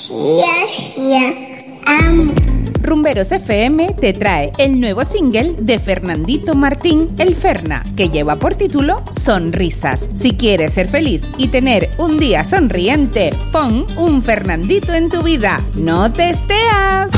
Rumberos FM te trae el nuevo single de Fernandito Martín, El Ferna, que lleva por título Sonrisas. Si quieres ser feliz y tener un día sonriente, pon un Fernandito en tu vida. ¡No te esteas!